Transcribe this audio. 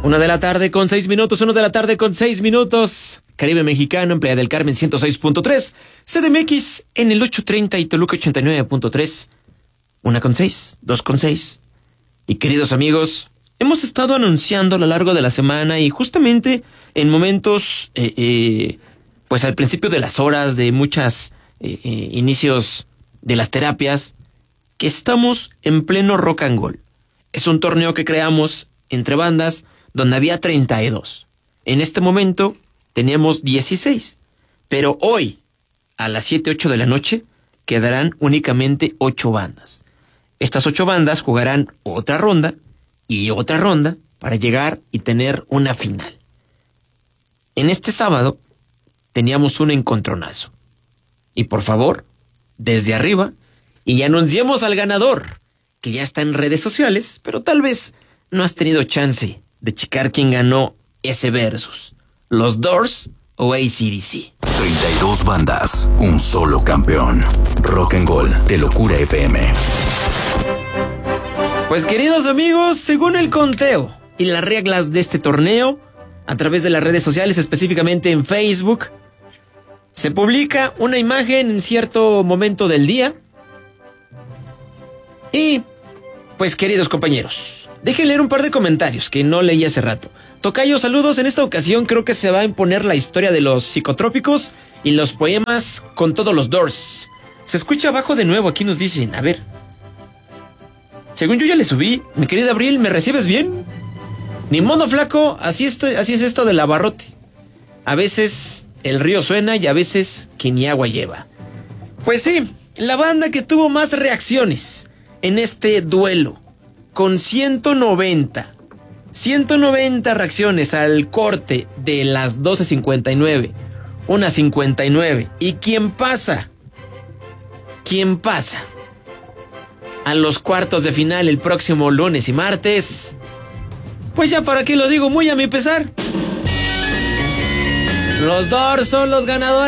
1:06 PM, 1:06 PM. Caribe Mexicano en Playa del Carmen 106.3, CDMX en el 830 y Toluca 89.3. 1:06, 2:06. Y queridos amigos, hemos estado anunciando a lo largo de la semana y justamente en momentos, pues al principio de las horas de muchas inicios de las terapias, que estamos en pleno rock and roll. Es un torneo que creamos entre bandas donde había 32. En este momento teníamos 16, pero hoy a las 7-8 de la noche quedarán únicamente 8 bandas. Estas 8 bandas jugarán otra ronda y otra ronda para llegar y tener una final. En este sábado teníamos un encontronazo. Y por favor, desde arriba, y anunciemos al ganador, que ya está en redes sociales, pero tal vez no has tenido chance de checar quién ganó ese versus. ¿Los Doors o AC/DC? 32 bandas, un solo campeón. Rock and Roll de Locura FM. Pues queridos amigos, según el conteo y las reglas de este torneo, a través de las redes sociales, específicamente en Facebook, se publica una imagen en cierto momento del día. Y, pues queridos compañeros, dejen leer un par de comentarios que no leí hace rato. Tocayo, saludos. En esta ocasión creo que se va a imponer la historia de los psicotrópicos y los poemas con todos los Doors. Se escucha abajo de nuevo, aquí nos dicen, a ver. Según yo ya le subí, mi querida Abril, ¿me recibes bien? Ni modo, flaco, así es esto del abarrote. A veces el río suena y a veces que ni agua lleva. Pues sí, la banda que tuvo más reacciones en este duelo, con 190 reacciones al corte de las 12:59, 1:59. ¿Y quién pasa? ¿Quién pasa a los cuartos de final el próximo lunes y martes? Pues ya para qué lo digo, muy a mi pesar. Los Doors son los ganadores.